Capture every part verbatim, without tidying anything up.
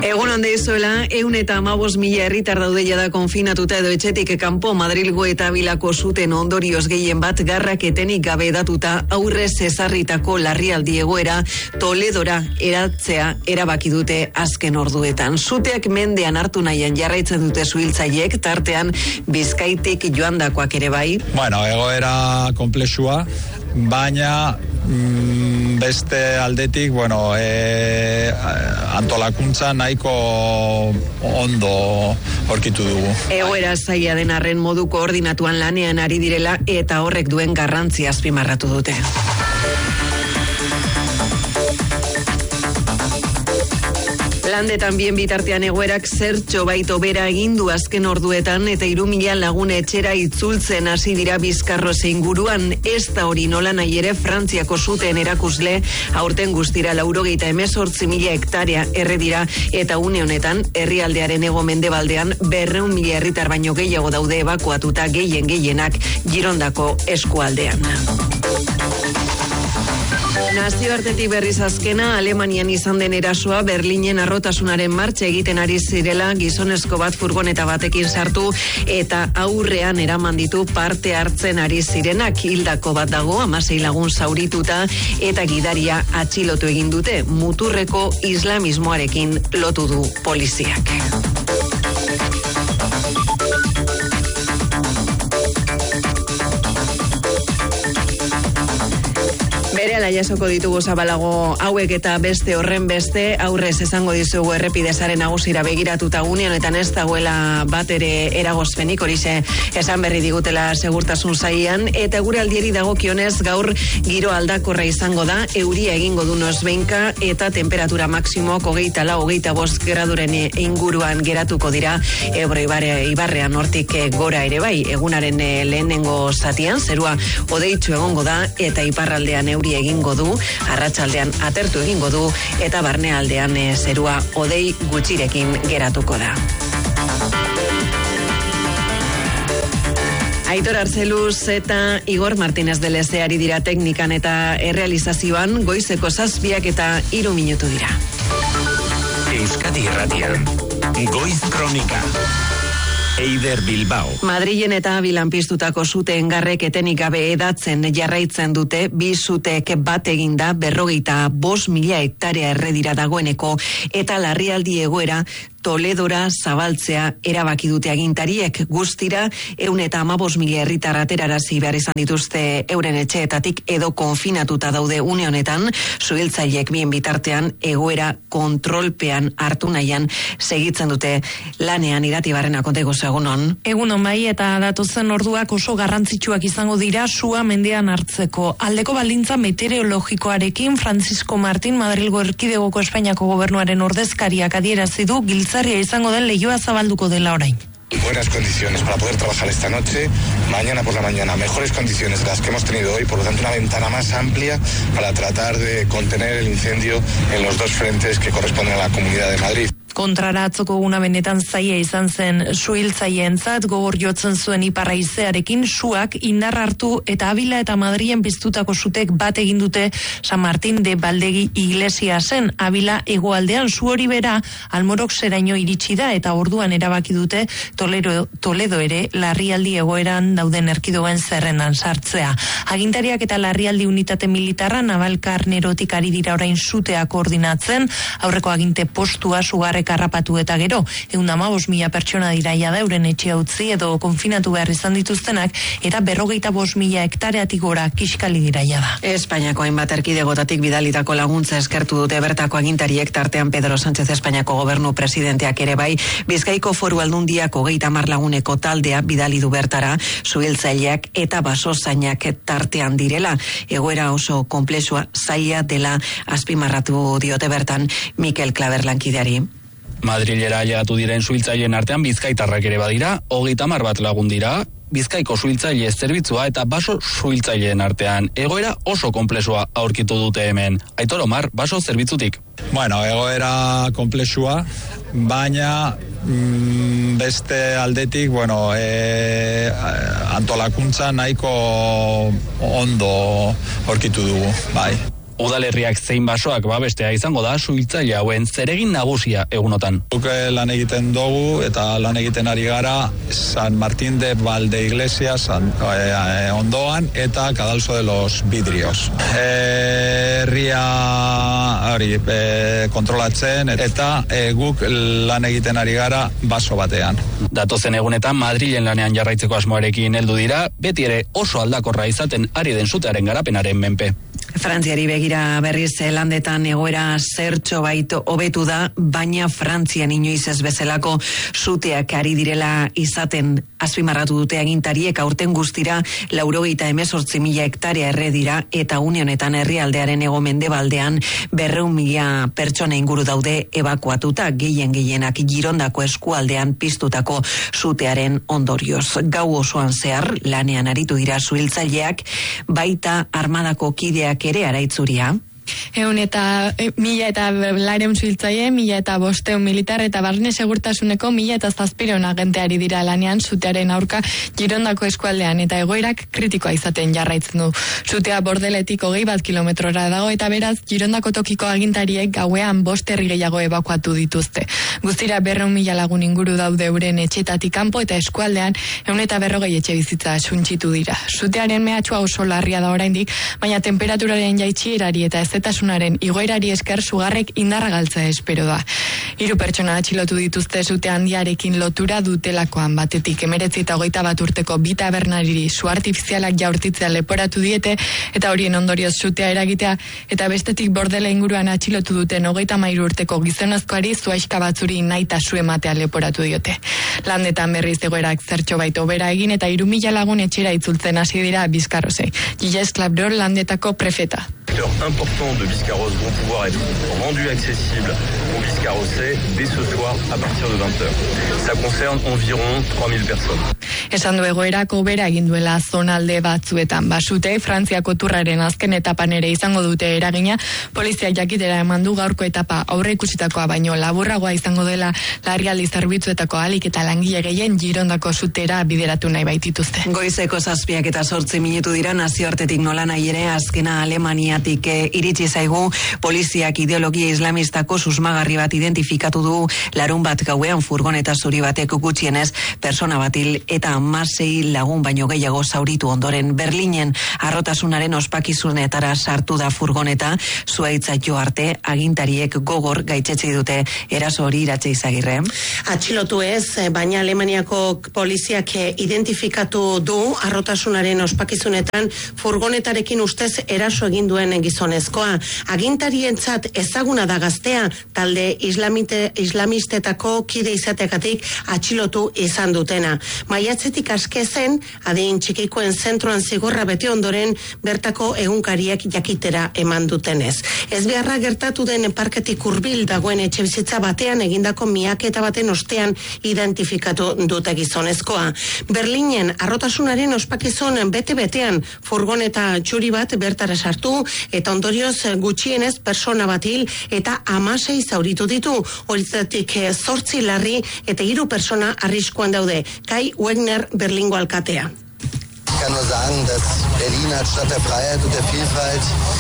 Egun hande izuela, eun eta amabos mila herritar daude jada konfinatuta edo etxetik kanpo Madrilgo eta Bilako zuten ondorioz gehien bat garrak etenik gabe datuta aurrez ezarritako larrialdi egoera Toledora eratzea erabaki dute azken orduetan. Zuteak mendean hartu nahian jarraitzen dute zuhiltzaileek, tartean Bizkaitik joandakoak ere bai. Bueno, egoera komplexua, baina mm, beste aldetik, bueno, e, antolakuntza nahiko ondo aurkitu dugu. Egoera zaila den arren modu koordinatuan lanean ari direla eta horrek duen garrantzia azpimarratu dute. Landetan bien bitartean egoerak zertxo baito bera egin du azken orduetan eta hiru mila lagun etxera itzultzen hasi dira Bizkarroz inguruan. Ez da hori nola nahi ere Frantziako zuten erakusle aurten guztira laurogeita hemezortzi mila hektarea erre dira eta une honetan herrialdearen hego mendebaldean berrehun mila herritar baino gehiago daude ebakuatuta, gehien gehienak Girondako eskualdean. Nazioartetik berriz azkena, Alemanian izan den erasoa Berlinen arrotasunaren martxa egiten ari zirela gizonezko bat furgoneta batekin sartu eta aurrean eraman ditu parte hartzen ari zirenak. Hildako bat dago, hamasei lagun zaurituta eta gidaria atxilotu egin dute. Muturreko islamismoarekin lotu du poliziak. Berehala jasoko ditugu zabalago hauek eta beste horren beste, aurrez esango dizugu errepidezaren nagusira begiratuta gunean eta ez dagoela bat ere eragozpenik, horixe esan berri digutela segurtasun sailean, eta gure aldieri dagokionez gaur giro aldakorra izango da, euria egingo du noizbehinka eta temperatura maksimo hogeita lau, hogeita bost graduren inguruan geratuko dira Ebro ibarrean hortik gora ere bai, egunaren lehenengo zatian, zerua hodeitsu egongo da eta iparraldean euria egingo du, arratsaldean atertu egingo du eta barnealdean e, zerua hodei gutxirekin geratuko da. Aitor Arzeluz eta Igor Martínez de Leze ari dira teknikan eta errealizazioan, goizeko zazpiak eta hiru minutu dira. Euskadi Irratian, Goiz Kronika. Eider Bilbao. Madrilen eta Abilan piztutako zuten garrek etenik gabe edatzen jarraitzen dute, bi zutek bat eginda berrogeita bost mila hektarea erre dira dagoeneko eta larrialdi egoera Toledora zabaltzea erabaki dute agintariek. Guztira ehun eta hamabost mila herritar aterarazi behar izan dituzte euren etxeetatik edo konfinatuta daude une honetan, zuhiltzaileek bien bitartean egoera kontrolpean hartu nahian segitzen dute lanean. Iratibarrena konteko egunon. Egunon bai, eta datozen orduak oso garrantzitsuak izango dira sua mendean hartzeko. Aldeko baldintza meteorologikoarekin Francisco Martín, Madrilgo erkidegoko Espainiako gobernuaren ordezkariak adierazi du giltzarria izango den leihoa zabalduko dela orain. Buenas condiciones para poder trabajar esta noche, mañana por la mañana, mejores condiciones de las que hemos tenido hoy, por lo tanto una ventana más amplia para tratar de contener el incendio en los dos frentes que corresponden a la Comunidad de Madrid. Kontrara atzoko guna benetan zaila izan zen suhiltzaileentzat, gogor jotzen zuen ipar haizearekin, suak indar hartu eta Abila eta Madrilen piztutako zutek bat egin dute San Martín de Baldegi iglesia zen. Abila hegoaldean, su hori bera Almorok zeraino iritsi da eta orduan erabaki dute Toledo, Toledo ere larrialdi egoeran dauden erkidoen zerrendan sartzea. Agintariak eta larrialdi unitate militarra Navalkarnerotik ari dira orain sutea koordinatzen, aurreko aginte postua sugarrek harrapatu eta gero, ehun eta hamabost mila pertsona diraia da euren etxea utzi edo konfinatu behar izan dituztenak eta berrogeita bost mila hektareatik gora kiskali diraia da. Espainiako hainbat erkidegotatik bidalitako laguntza eskertu dute bertako agintariek, tartean Pedro Sánchez Espainiako gobernu presidenteak ere bai, Bizkaiko Foru Aldundiak hogeita hamar laguneko taldea bidali du bertara, zuhiltzaileak eta basozainak tartean direla. Egoera oso konplexua zaila dela azpimarratu diote bertan Mikel Klaber lankideari. Madrilera llegatu diren suhiltzaileen artean bizkaitarrak ere badira, hogeita hamar bat lagun dira, Bizkaiko suhiltzaile zerbitzua eta baso suhiltzaileen artean. Egoera oso konplexua aurkitu dute hemen. Aitor Omar, baso zerbitzutik. Bueno, egoera konplexua, baina mm, beste aldetik, bueno, e, antolakuntza nahiko ondo aurkitu dugu, bai. Udalerriak zein basoak babestea izango da suhiltzaile hauen zeregin nagusia egunotan. Guk lan egiten dugu eta lan egiten ari gara San Martín de Valdeiglesia San, eh, ondoan eta Cadalso de los Vidrios. Herria hori eh, kontrolatzen eta eh, guk lan egiten ari gara baso batean. Datozen egunetan Madrilen lanean jarraitzeko asmoarekin heldu dira, beti ere oso aldakorra izaten ari den sutearen garapenaren menpe. Frantziari begira berriz landetan egoera zertxo baito hobetu da, baina Frantzian inoiz ez bezalako suteak ari direla izaten azpimarratu dute agintariek. Aurten guztira laurogeita hemezortzi mila hektarea erre dira eta une honetan herrialdearen hego mendebaldean berrehun mila pertsona inguru daude ebakuatuta, gehien gehienak Girondako eskualdean piztutako sutearen ondorioz. Gau osoan zehar lanean aritu dira suhiltzaileak, baita armadako kideak ere araitzuria. Eun eta e, mila eta lareun suhiltzaile, mila eta bosteun militar eta barne segurtasuneko mila eta zazpireun agenteari dira lanean sutearen aurka Girondako eskualdean eta egoerak kritikoa izaten jarraitzen du. Sutea Bordeletik hogei bat kilometrora dago eta beraz Girondako tokiko agintariek gauean bost herri gehiago ebakuatu dituzte. Guztira berreun mila lagun inguru daude euren etxetatik kanpo eta eskualdean eun eta berrogei etxe bizitza suntsitu dira. Sutearen mehatxua oso larria da oraindik, baina temperaturaren jaitsierari eta ez zetasunaren igoerari esker sugarrek indarra galtzea espero da. Hiru pertsona atxilotu dituzte sute handiarekin lotura dutelakoan, batetik emeretzi eta hogeita bat urteko bi tabernariri su artifizialak jaurtitzea leporatu diete eta horien ondorioz sutea eragitea, eta bestetik Bordele inguruan atxilotu duten hogeita hamairu urteko gizonezkoari zuaiska batzuri naita su ematea leporatu diote. Landetan berriz egoerak zertxo baito bera egin eta hiru mila lagun etxera itzultzen hasi dira Bizkarrosei. Gilles Clabror landetako prefeta. Important de Biscarrosse vont pouvoir être rendus accessibles aux Biscarrossais dès ce soir à partir de vingt heures. Ça concerne environ trois mille personnes. Esan du egoerako bera egin duela zonalde batzuetan. Basute, Frantziako turraren azken etapan ere izango dute eragina, poliziak jakitera eman du gaurko etapa aurre ikusitakoa baino laburragoa izango dela larrialdi zerbitzuetako ahalik eta langile gehien Girondako sutera bideratu nahi baitituzte. Goizeko zazpiak eta zortzi minutu dira, nazioartetik nola nahi ere azkena Alemaniatik eh, iritsi zaigu. Poliziak ideologia islamistako susmagarri bat identifikatu du larun bat gauean furgoneta zuri batek gutxienez persona batil eta hamasei lagun baino gehiago zauritu ondoren. Berlinen harrotasunaren ospakizunetara sartu da furgoneta, zuaitza jo arte agintariek gogor gaitzetsi dute eraso hori. Iratxe Izagirre. Atxilotu ez, baina Alemaniako poliziak identifikatu du harrotasunaren ospakizunetan furgonetarekin ustez eraso egin duen gizonezkoa. Agintarientzat ezaguna da gaztea, talde islamite, islamistetako kide izateagatik atxilotu izan dutena. Maiatzetik aske zen, adin txikikoen zentroan zigorra bete ondoren bertako egunkariek jakitera eman dutenez. Ez beharra gertatu den parketik hurbil dagoen etxebizitza batean egindako miaketa baten ostean identifikatu dute gizonezkoa. Berlinen harrotasunaren ospakizun bete-betean furgoneta txuri bat bertara sartu eta ondorioz gutxienez persona bat hil eta hamasei zauritu ditu. Horietatik zortzi larri eta hiru persona arriskuan daude. Kai Wegner, Berlingo alkatea. Ich kann nur sagen, dass Berlin als Stadt der Freiheit und der Vielfalt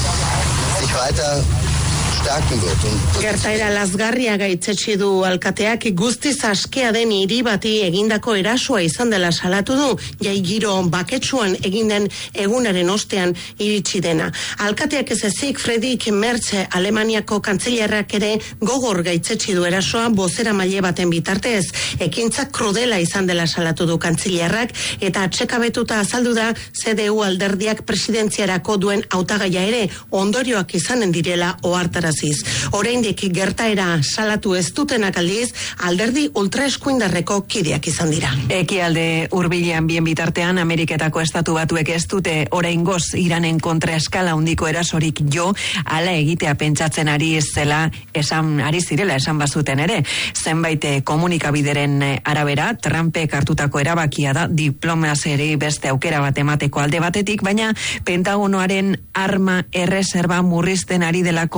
sich weiter stärken wird. Gertaera lazgarria gaitzetsi du alkateak, guztiz askea den hiri bati egindako erasoa izan dela salatu du, jai giro baketsuan egin den egunaren ostean iritsi dena. Alkateak ez ezik Friedrich Merz Alemaniako kantzeliarrak ere gogor gaitzetsi du erasoa bozera maile baten bitartez. Ekintza krudela izan dela salatu du kantzeliarrak eta atsekabetuta azaldu da C D U alderdiak presidentziarako duen hautagaia ere ondorioak izanen direla ohartaraziz. Oraindik gertaera salatu ez dutenak aldiz, alderdi ultraeskuindarreko kideak izan dira. Ekialde hurbilean bien bitartean, Ameriketako estatu batuek ez dute oraingoz Iranen kontra eskala handiko erasorik jo, hala egitea pentsatzen ari zela, esan ari zirela esan bazuten ere. Zenbait komunikabideren arabera, Trumpek hartutako erabakia da diplomaziari beste aukera bat emateko alde batetik, baina Pentagonoaren arma erreserba murrizten ari delako beste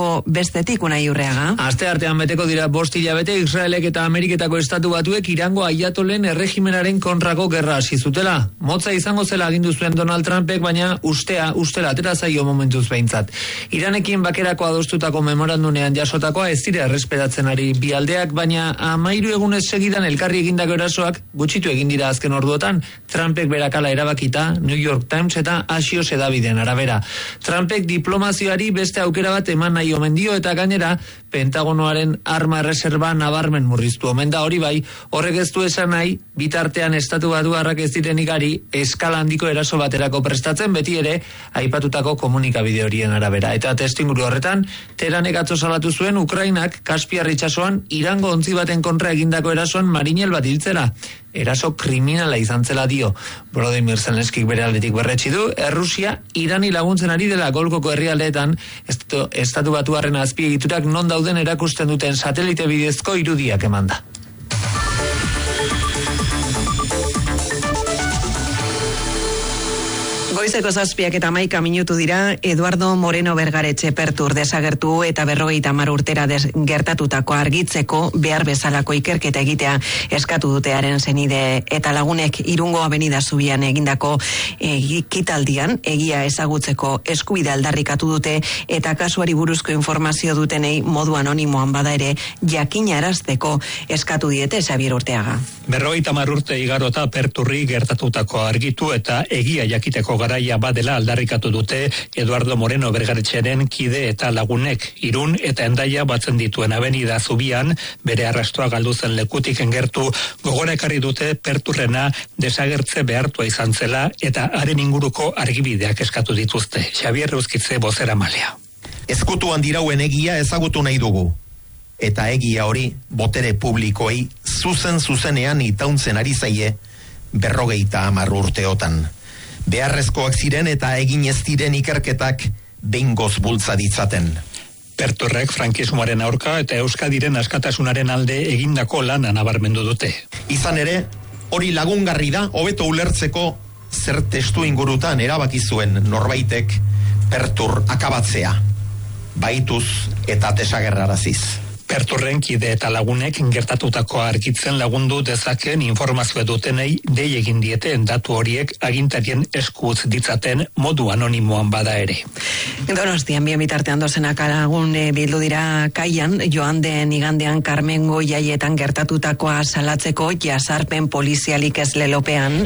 bestetik Unai Urreaga. Aste artean beteko dira bost hilabete Israelek eta Ameriketako estatu batuek Irango aiatolen erregimenaren kontrako gerra hasi zutela. Motza izango zela agindu zuen Donald Trumpek, baina ustea, ustela atera zaio momentuz behintzat. Iranekin bakerako adostutako memorandunean jasotakoa ez dira errespetatzen ari bi aldeak, baina amairu egunez segidan elkarri egindako erasoak gutxitu egin dira azken orduotan. Trumpek berakala erabakita, New York Times eta Axios hedabideen arabera. Trumpek diplomazioari beste aukera bat eman nahi omen dio eta gainera Pentagonoaren arma reserva nabarmen murriztu omen da, hori bai, horrek ez du esan nahi, bitartean estatu batuarrak ez diren igari eskala handiko eraso baterako prestatzen, beti ere aipatutako komunikabide horien arabera. Eta testinguru horretan, Teheranek atzo salatu zuen Ukrainak Kaspiar itsasoan Irango ontzi baten kontra egindako erasoan marinel bat hiltzera. Eraso kriminala izan zela dio. Volodymyr Zelenskik bere aldetik berretsi du, Errusia Irani laguntzen ari dela Golkoko herrialdeetan, estatu, estatu batuarren azpiegiturak non dauden erakusten duten satelite bidezko irudiak emanda. Goizeko zazpiak eta hamaika minutu dira. Eduardo Moreno Bergaretxe Pertur desagertu eta berrogeita hamar urtera gertatutako argitzeko behar bezalako ikerketa egitea eskatu dutearen zenide eta lagunek Irungo Avenida Zubian egindako ekitaldian egia ezagutzeko eskubidea aldarrikatu dute eta kasuari buruzko informazio dutenei modu anonimoan bada ere jakinarazteko eskatu diete. Xabier Urteaga. Berrogeita hamar urte igarota Perturri gertatutako argitu eta egia jakiteko garaia badela aldarrikatu dute Eduardo Moreno Bergaretxearen kide eta lagunek. Irun eta Hendaia batzen dituen Avenida Zubian bere arrastoa galdu zen lekutik engertu gogora ekarri dute Perturrena desagertze behartua izan zela eta haren inguruko argibideak eskatu dituzte. Xabier Euskitze bozeramalea. Ezkutuan dirauen egia ezagutu nahi dugu. Eta egia hori botere publikoei zuzen zuzenean itauntzen ari zaie berrogeita hamar urteotan. Beharrezkoak ziren eta egin ez diren ikerketak behingoz bultza ditzaten. Perturrek frankismoaren aurka eta Euskadiren askatasunaren alde egindako lana nabarmendu dute. Izan ere, hori lagungarri da hobeto ulertzeko zer testu ingurutan erabaki zuen norbaitek Pertur akabatzea, baituz eta desagerraraziz. Perturren kide eta lagunek gertatutako argitzen lagundu dezaken informazioa dutenei dei egin diete datu horiek agintarien eskuz ditzaten modu anonimoan bada ere. Donostian bien bitartean dozenak lagun e, bildu dira kaian, joan den igandean Karmengo jaietan gertatutakoa salatzeko jasarpen polizialik ez lelopean.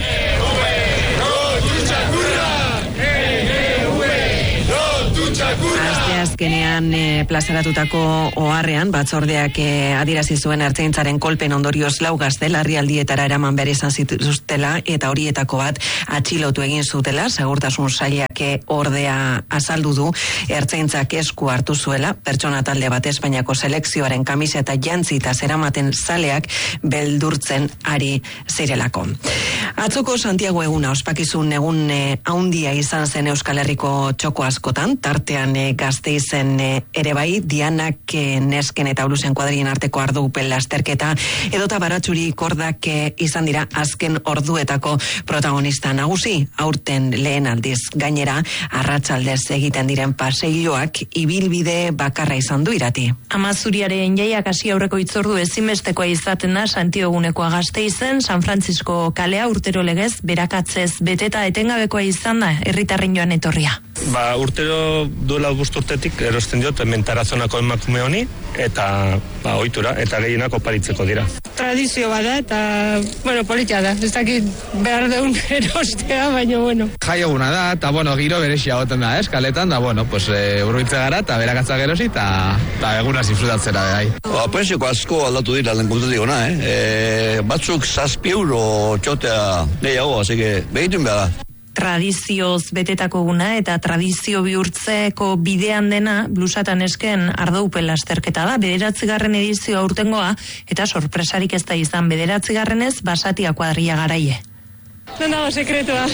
Azkenean e, plazaratutako oharrean batzordeak e, adierazi zuen ertzaintzaren kolpen ondorioz lau gazte larrialdietara eraman behar izan zituztela eta horietako bat atxilotu egin zutela. Segurtasun sailak ordea azaldu du ertzaintzak esku hartu zuela pertsona talde bat Espainiako selekzioaren kamiseta jantzi eta zeramaten zaleak beldurtzen ari zirelako. Atzoko Santiago eguna ospakizun egun e, haundia izan zen Euskal Herriko txoko askotan, tartean e, gazte izen ere bai, Dianak e, nesken eta olusen kuadrien arteko ardupel lasterketa edota Baratxuri kordak e, izan dira azken orduetako protagonista nagusi. Aurten lehen aldiz gainera arratsaldez egiten diren paseilloak ibilbide bakarra izan du Irati. Amazuriaren jaiak hasi aurreko itzordu ezinbestekoa izaten da Santiago egunekoa Gasteizen, San Francisco kalea urtero legez berakatzez beteta etengabekoa izan da herritarren joan etorria. Ba, urtero duela bost urtetik erosten diot hemen Tarazonako emakume honi eta ba, ohitura eta gehienak oparitzeko dira. Tradizio bada eta bueno, politia da. Ez dakit behar deun erostea, baina bueno. Jai eguna da eta bueno, giro berexia goten da, eh, kaletan da bueno, pues e, urbiltze gara eta berakatza gerosi eta ta eguna disfrutatzera bai. Ba, prezioko asko aldatu dira lehen kontetik ona, eh? E, batzuk zazpi euro txotea gehiago, así que behitun behar da. Tradizioz betetako guna eta tradizio bihurtzeko bidean dena blusatan esken ardoupen lasterketa da. Bederatzigarren edizioa urtengoa eta sorpresarik ez da izan. Bederatzigarrenez Basatia kuadrilla garaie. Non dago sekretua.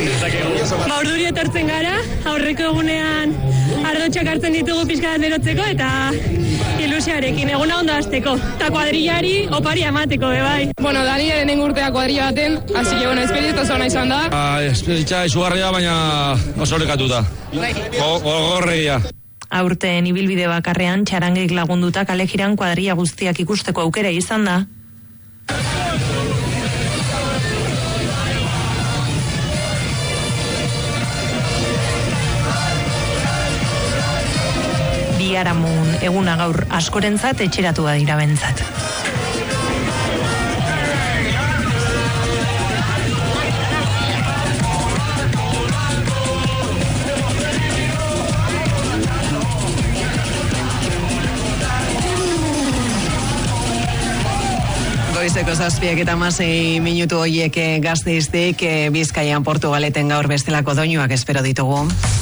Ba, urduri etortzen gara, aurreko egunean ardotxak hartzen ditugu pixkadan erotzeko eta ilusiarekin, eguna ondo hasteko. Eta kuadrillari opari amateko, bai. Bueno, Danielen engurtea kuadrilla baten, así que, bueno, esperientzia zona izan da. Ah, esperientzia izugarria, baina oso lekatuta. Gogorregia. Aurten ibilbide bakarrean txarangek lagunduta kalejiran kuadria guztiak ikusteko aukera izan da. Biharamun eguna gaur askorentzat etxeratu da dira bentzat. Goizeko zazpiak eta hamasei minutu horiek Gasteiztik, Bizkaian Portugaleten gaur bestelako doinuak espero ditugu.